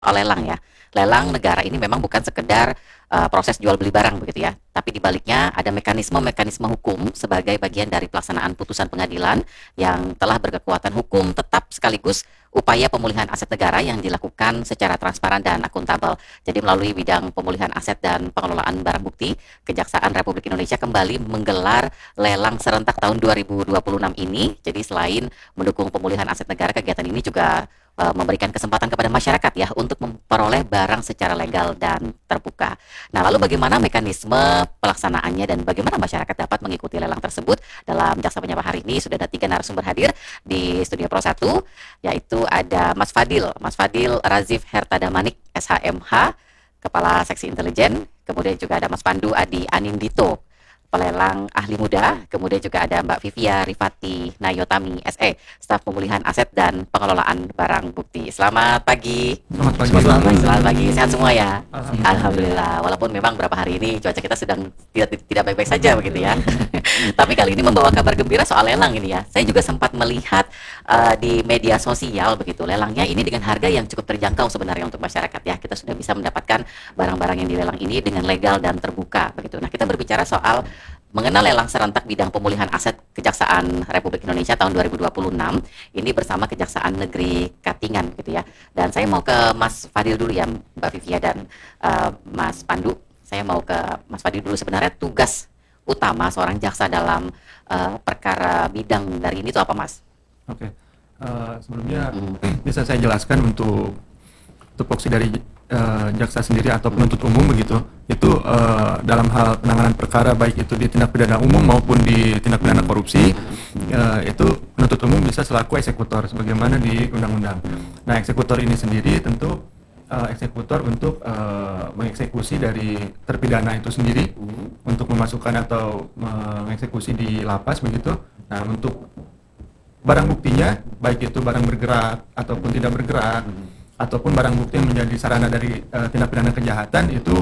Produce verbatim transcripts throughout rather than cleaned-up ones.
soal lelang ya. Lelang negara ini memang bukan sekedar uh, proses jual beli barang begitu ya, tapi di baliknya ada mekanisme-mekanisme hukum sebagai bagian dari pelaksanaan putusan pengadilan yang telah berkekuatan hukum tetap sekaligus upaya pemulihan aset negara yang dilakukan secara transparan dan akuntabel. Jadi melalui bidang pemulihan aset dan pengelolaan barang bukti, Kejaksaan Republik Indonesia kembali menggelar lelang serentak tahun dua ribu dua puluh enam ini. Jadi selain mendukung pemulihan aset negara, kegiatan ini juga uh, memberikan kesempatan kepada masyarakat ya untuk memperoleh barang secara legal dan terbuka. Nah, lalu bagaimana mekanisme pelaksanaannya dan bagaimana masyarakat dapat mengikuti lelang tersebut? Dalam Jaksa Penyapa hari ini sudah ada tiga narasumber hadir di Studio Pro satu, yaitu ada Mas Fadil, Mas Fadil Razif Hertadamanik, S H M H, Kepala Seksi Intelijen, kemudian juga ada Mas Pandu Adi Anindito, pelelang ahli muda, kemudian juga ada Mbak Vivia Rifati Nayotami, S E, Staf Pemulihan Aset dan Pengelolaan Barang Bukti. Selamat pagi. Selamat pagi. Selamat pagi. Selamat pagi. Sehat semua ya. Alhamdulillah. Alhamdulillah. Walaupun memang beberapa hari ini cuaca kita sedang tidak tidak baik-baik saja begitu ya. Tapi kali ini membawa kabar gembira soal lelang ini ya. Saya juga sempat melihat uh, di media sosial begitu lelangnya ini dengan harga yang cukup terjangkau sebenarnya untuk masyarakat ya. Kita sudah bisa mendapatkan barang-barang yang dilelang ini dengan legal dan terbuka begitu. Nah, kita berbicara soal mengenal lelang serentak bidang pemulihan aset Kejaksaan Republik Indonesia tahun dua ribu dua puluh enam ini bersama Kejaksaan Negeri Katingan gitu ya. Dan saya mau ke Mas Fadil dulu ya, Mbak Vivia dan uh, Mas Pandu. Saya mau ke Mas Fadil dulu. Sebenarnya tugas utama seorang jaksa dalam uh, perkara bidang dari ini itu apa, Mas? Oke, uh, sebelumnya Hmm. bisa saya jelaskan untuk tupoksi dari uh, jaksa sendiri atau penuntut umum begitu. Itu uh, dalam hal penanganan perkara baik itu di tindak pidana umum maupun di tindak pidana korupsi, uh, itu penuntut umum bisa selaku eksekutor sebagaimana di undang-undang. Nah, eksekutor ini sendiri tentu uh, eksekutor untuk uh, mengeksekusi dari terpidana itu sendiri untuk memasukkan atau mengeksekusi di lapas begitu. Nah, untuk barang buktinya baik itu barang bergerak ataupun tidak bergerak ataupun barang bukti yang menjadi sarana dari uh, tindak pidana kejahatan itu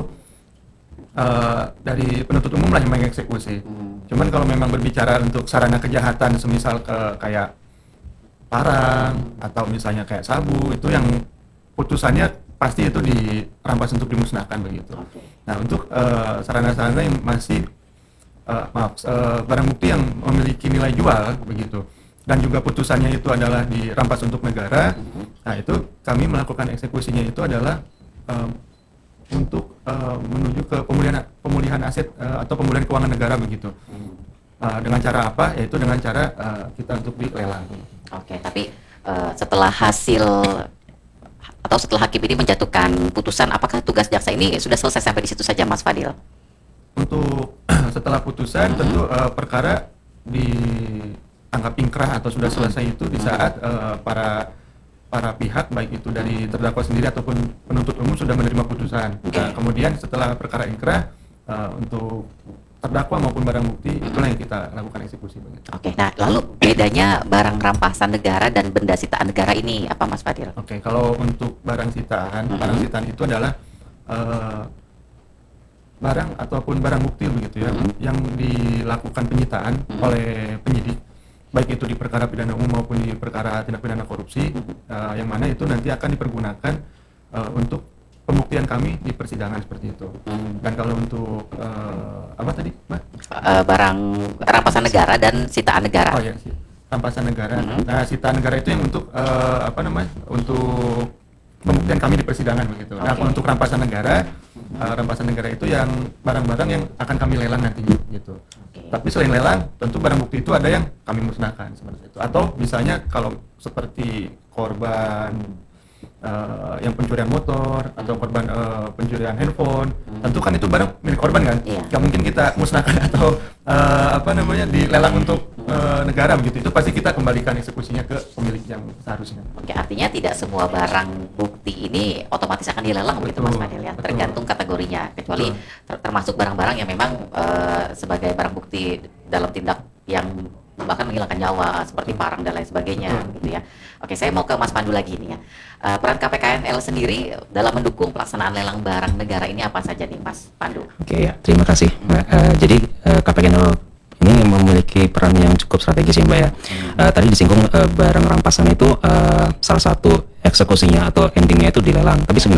uh, dari penuntut umum lah yang mengeksekusi. Cuman kalau memang berbicara untuk sarana kejahatan semisal ke kayak parang atau misalnya kayak sabu, itu yang putusannya pasti itu dirampas untuk dimusnahkan begitu. Nah, untuk uh, sarana-sarana yang masih uh, maaf uh, barang bukti yang memiliki nilai jual begitu dan juga putusannya itu adalah dirampas untuk negara. Nah, itu kami melakukan eksekusinya itu adalah um, untuk uh, menuju ke pemulihan pemulihan aset uh, atau pemulihan keuangan negara begitu. Uh, dengan cara apa? Yaitu dengan cara uh, kita untuk dilelang. Oke, tapi uh, setelah hasil atau setelah hakim ini menjatuhkan putusan, apakah tugas jaksa ini sudah selesai sampai di situ saja, Mas Fadil? Untuk setelah putusan tentu uh, perkara dianggap ingkrah atau sudah selesai itu di saat uh, para para pihak baik itu dari terdakwa sendiri ataupun penuntut umum sudah menerima putusan. Nah, kemudian setelah perkara ingkrah uh, untuk terdakwa maupun barang bukti itulah yang kita lakukan eksekusi begitu. Oke, nah lalu bedanya barang rampasan negara dan benda sitaan negara ini apa, Mas Fadil? Oke, kalau untuk barang sitaan, Mm-hmm. barang sitaan itu adalah uh, barang ataupun barang bukti begitu ya, Mm-hmm. yang dilakukan penyitaan Mm-hmm. oleh penyidik, baik itu di perkara pidana umum maupun di perkara tindak pidana korupsi, uh, yang mana itu nanti akan dipergunakan uh, untuk pembuktian kami di persidangan seperti itu. Hmm. Dan kalau untuk uh, apa tadi, Mbak? Uh, barang rampasan negara dan sitaan negara. Oh ya, si- rampasan negara. Mhm. Nah, sitaan negara itu yang untuk uh, apa namanya? Untuk pembuktian kami di persidangan begitu. Nah, Oke. untuk rampasan negara, uh, rampasan negara itu yang barang-barang yang akan kami lelang nantinya gitu. Oke. Tapi selain lelang, tentu barang bukti itu ada yang kami musnahkan seperti itu. Atau misalnya kalau seperti korban uh, yang pencurian motor atau korban uh, pencurian handphone, tentu kan itu barang milik korban kan, Iya. nggak mungkin kita musnahkan atau uh, apa namanya dilelang untuk uh, negara begitu. Itu pasti kita kembalikan eksekusinya ke pemilik yang seharusnya. Oke, artinya tidak semua barang bukti ini otomatis akan dilelang begitu, Mas Betul, Fadil ya, betul. tergantung kategorinya, kecuali Betul. ter- termasuk barang-barang yang memang uh, sebagai barang bukti dalam tindak yang bahkan menghilangkan nyawa seperti parang dan lain sebagainya gitu ya. Oke, saya mau ke Mas Pandu lagi nih ya. Uh, peran K P K N L sendiri dalam mendukung pelaksanaan lelang barang negara ini apa saja nih, Mas Pandu? Oke ya, terima kasih Mbak. Eh, jadi eh, K P K N L ini memiliki peran yang cukup strategis ya Mbak ya. Uh, tadi disinggung uh, barang rampasan itu uh, salah satu eksekusinya atau endingnya itu dilelang, tapi